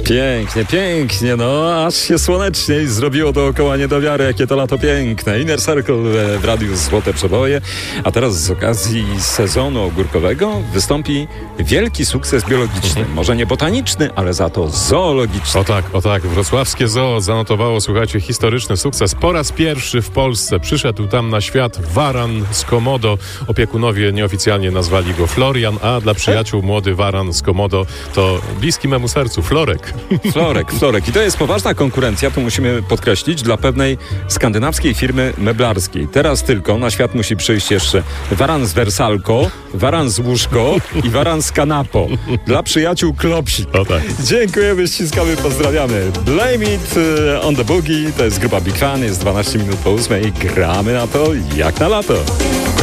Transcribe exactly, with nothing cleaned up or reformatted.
Pięknie, pięknie, no aż się słoneczniej zrobiło dookoła nie do wiary, jakie to lato piękne. Inner Circle w Radiu Złote Przeboje, a teraz z okazji sezonu ogórkowego wystąpi wielki sukces biologiczny. Może nie botaniczny, ale za to zoologiczny. O tak, o tak, wrocławskie zoo zanotowało, słuchajcie, historyczny sukces. Po raz pierwszy w Polsce przyszedł tam na świat waran z Komodo. Opiekunowie nieoficjalnie nazwali go Florian, a dla przyjaciół młody waran z Komodo to bliski memu sercu Florek. Florek, Florek. I to jest poważna konkurencja, to musimy podkreślić, dla pewnej skandynawskiej firmy meblarskiej. Teraz tylko na świat musi przyjść jeszcze waran z Wersalko, waran z Łóżko i waran z Kanapo. Dla przyjaciół Klopsi. O tak. Dziękujemy, ściskamy, pozdrawiamy. Blame It on the Boogie, to jest grupa Big Fan, jest dwanaście minut po ósmej. Gramy na to jak na lato.